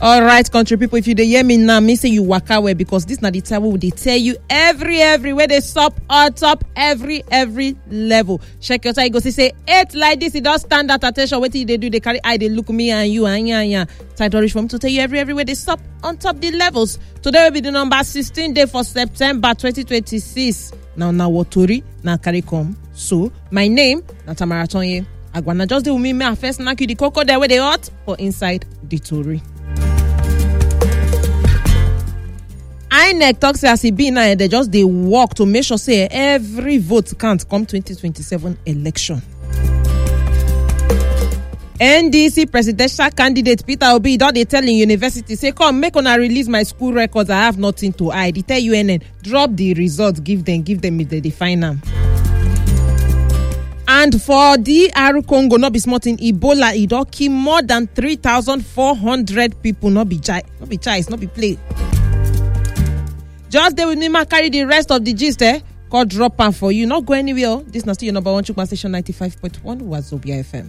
All right, country people, if you dey hear me now, me say you waka well, because this na the time we dey tell you everywhere they stop on top every level. Check your time, you go say 8 like this, it don't stand at attention. What they do, they carry eye, they look me and you and time to reach from to tell you everywhere they stop on top the levels. Today will be the number 16 day for September 2026. Now what tori na carry come. So my name na Tamara Tonye. Agwana just do me first knock you the cocoa there where they hot for inside the tori. INEC talks as e be now, they just they work to make sure say every vote count come 2027 election. NDC presidential candidate Peter Obi don dey telling university say come make una release my school records, I have nothing to hide. They tell UNN drop the results, give them if they define them. And for DR Congo, not be smart in Ebola, it don kill more than 3,400 people. Not be choice, not be play. Just there with me, carry the rest of the gist, call drop am for you. Not go anywhere. This is still your number one Chukma station 95.1 Wazobia FM.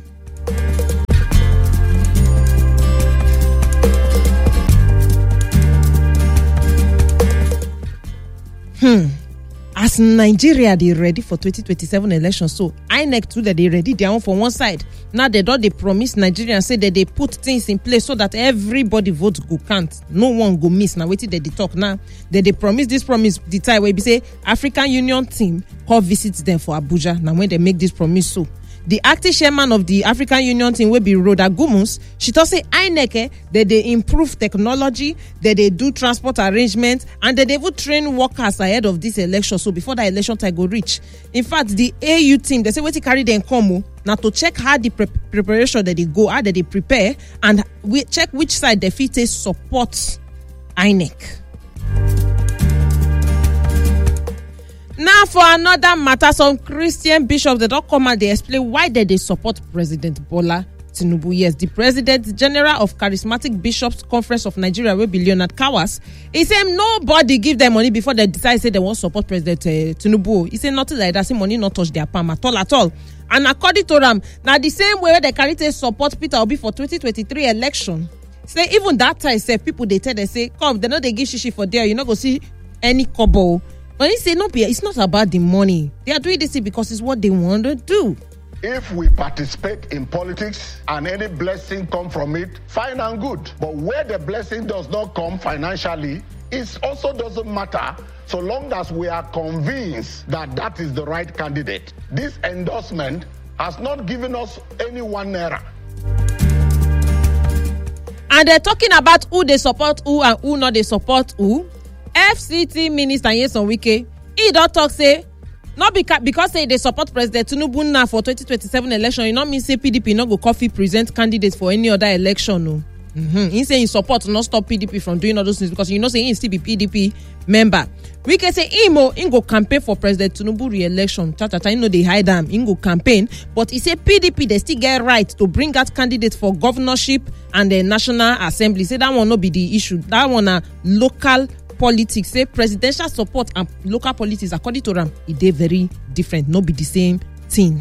As Nigeria they ready for 2027 election, so INEC too that they ready their own for one side. Now they promise Nigerians, say that they put things in place so that everybody vote go count, no one go miss. Now waiting they talk now. They promise the time where we say African Union team come visit them for Abuja. Now when they make this promise, so the acting chairman of the African Union team will be Rhoda Gumus. She told say INEC that they improve technology, that they do transport arrangements, and that they will train workers ahead of this election. So before the election time go reach. In fact, the AU team, they say what they carry them come now to check how the preparation that they go, how that they prepare, and we check which side the fit support INEC. Now for another matter, some Christian bishops they don't come and they explain why they support President Bola Tinubu. Yes, the President General of Charismatic Bishops Conference of Nigeria will be Leonard Kawas. He said nobody give them money before they decide say they want to support President Tinubu. He said nothing like that. Say money not touch their palm at all. And according to them, now the same way they carry to support Peter Obi for 2023 election. Say even that time, say people they tell they say come they know they give shishi for there. You not go see any kobo. But he say no, it's not about the money. They are doing this because it's what they want to do. If we participate in politics and any blessing come from it, fine and good. But where the blessing does not come financially, it also doesn't matter so long as we are convinced that that is the right candidate. This endorsement has not given us any 1 naira. And they're talking about who they support who and who not they support who. FCT Minister Nyesom Wike, he don't talk say not because say they support President Tinubu now for 2027 election. You not mean say PDP not go coffee present candidates for any other election. No, he say he support not stop PDP from doing all those things because you know say he still be PDP member. Wike say he go campaign for President Tinubu re-election. He know they hide him. He go campaign, but he say PDP they still get right to bring out candidates for governorship and the National Assembly. Say that one not be the issue. That one a local politics. Say presidential support and local politics according to them they very different, not be the same thing.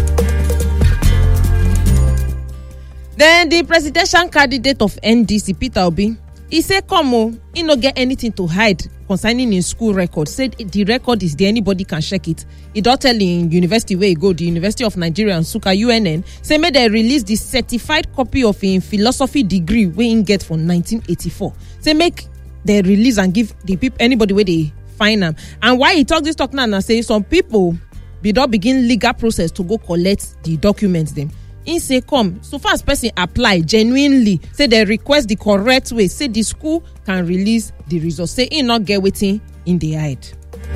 Then the presidential candidate of NDC Peter Obi, he say come he no get anything to hide concerning his school record. Said the record is there, anybody can check it. He don't tell in university where he go, the University of Nigeria and Nsukka UNN, say may they release the certified copy of a philosophy degree where he get from 1984. Say make they release and give the people anybody where they find them. And why he talk this talk now and say some people don't begin legal process to go collect the documents them. He say come so far as person apply genuinely, say they request the correct way, say the school can release the results. Say he not get waiting in the hide.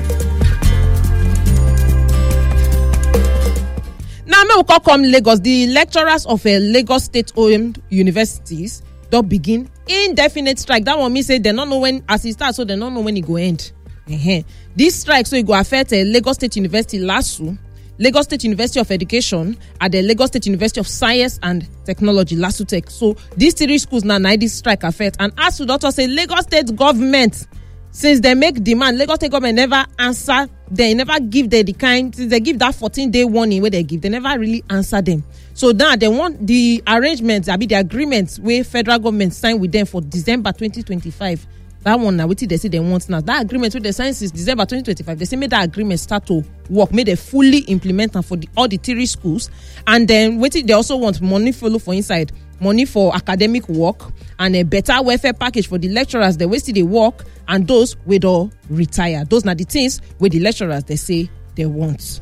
Now me will come Lagos. The lecturers of a Lagos state-owned universities don't begin indefinite strike. That one mean say they don't know when as it starts, so they don't know when it go end. This strike so it go affect Lagos State University LASU, Lagos State University of Education, and the Lagos State University of Science and Technology LASUTech. So these 3 schools now this strike affect. And as to doctor say Lagos State government, since they make demand, Lagos State government never answer. They never give the kind. Since they give that 14-day warning where they give, they never really answer them. So now they want the arrangements, the agreements where federal government signed with them for December 2025. That one now, what they say they want now. That agreement with the sign since December 2025. They say make that agreement start to work, make they fully implement them for all the 3 schools. And then they also want money follow for inside, money for academic work, and a better welfare package for the lecturers. The way they work and those we don't retire. Those are the things where the lecturers they say they want.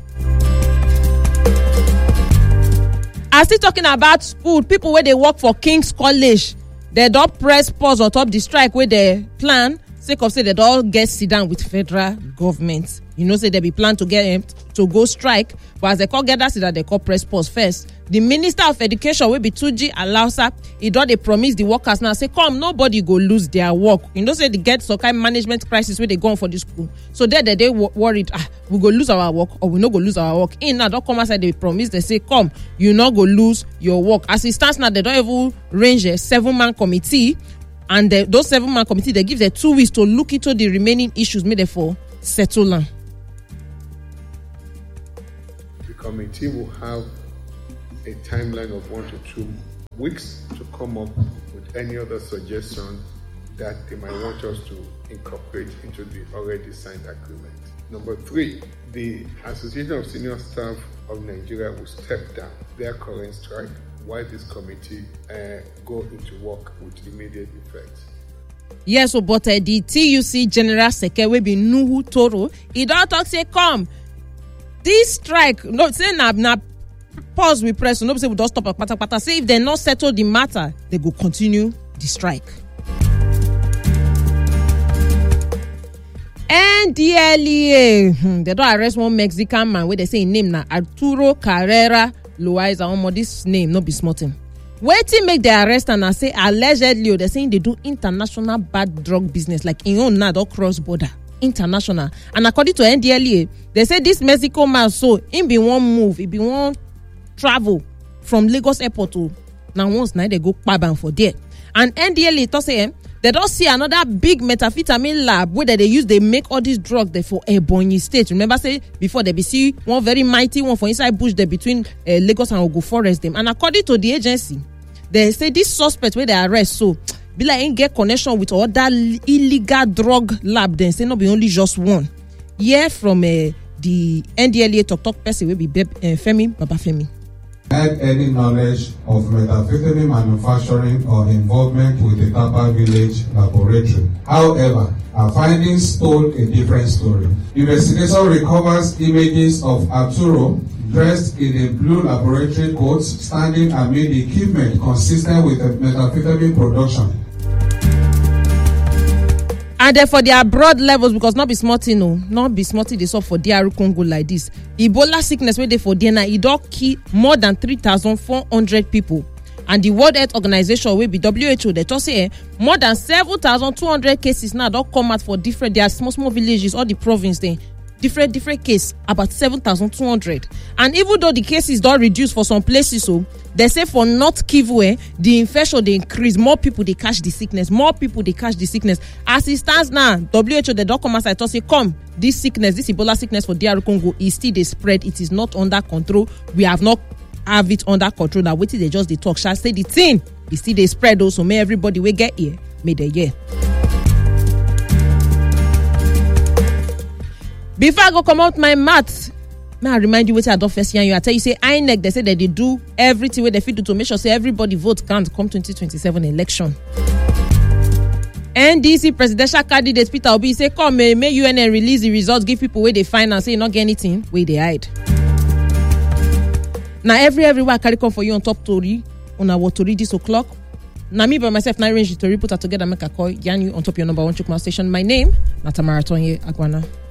I'm still talking about school. People where they work for King's College, they don't press pause on top the strike where they plan. Sake of say they don't get sit down with federal government. You know, say they be plan to get to go strike, but as they call get that, say that they call press pause first. The Minister of Education will be Tunji Alausa. He don't they promise the workers now say come nobody go lose their work. You know, say they get some kind of management crisis where they go on for the school. So they worried we go lose our work or we not go lose our work. In now don't come outside they promise they say come you not go lose your work. As it stands now they don't even range a 7-man committee. And those 7-man committee, they give them 2 weeks to look into the remaining issues made for settle on. The committee will have a timeline of 1 to 2 weeks to come up with any other suggestion that they might want us to incorporate into the already signed agreement. Number 3, the Association of Senior Staff of Nigeria will step down their current strike while this committee go into work with immediate effect. Yes, but the TUC General Secretary will be Nuhu Toro. He don't talk say come. This strike, no say na pause we press. So no say we don't stop at pata. Say if they not settle the matter, they go continue the strike. NDLEA, they don't arrest one Mexican man where they say his name now Arturo Carrera Loaiza. This name not be smarting. Waiting make the arrest and I say allegedly they saying they do international bad drug business like in own now don't cross border international. And according to NDLEA, they say this Mexico man so him be one move, he be one travel from Lagos airport to now once now they go Paban for there. And NDLEA to say they don't see another big methamphetamine lab where they use they make all these drugs there for Ebonyi State. Remember say before they be see one very mighty one for inside bush there between Lagos and Ogun Forest them. And according to the agency, they say this suspect where they arrest so be like ain't get connection with other illegal drug lab. Then say not be only just one. Yeah, from the NDLEA talk person will be Femi Babafemi. Had any knowledge of methamphetamine manufacturing or involvement with the Tapa Village laboratory. However, our findings told a different story. Investigation recovers images of Arturo dressed in a blue laboratory coat standing amid the equipment consistent with the methamphetamine production. And then for their broad levels, because not be smarting, not be smarting this up for DR Congo like this. Ebola sickness where they for DNA, it don't kill more than 3,400 people. And the World Health Organization will be WHO. They just say more than 7,200 cases now don't come out for different. There are small villages, all the province there. Different case, about 7,200. And even though the cases don't reduce for some places, so they say for North Kivu, the infection they increase, more people they catch the sickness, As it stands now, WHO they don't come outside to say, come, this Ebola sickness for DR Congo is still they spread. It is not under control. We have not have it under control. Now wait till they just they talk. Shall say the thing is still they spread also. May everybody we get here, may they hear. Before I go come out my maths, may I remind you what I do first year. I tell you say INEC they say that they do everything where they fit to make sure say everybody vote can't come 2027 election. NDC presidential candidate Peter Obi say come may UNN release the results, give people where they find and say not get anything where they hide. Now everywhere I carry come for you on top story on our story this o'clock. Now me by myself now arrange the story put her together make a call. Yan you on top your number 1 Chukma station. My name Natamara Tonye Agwana.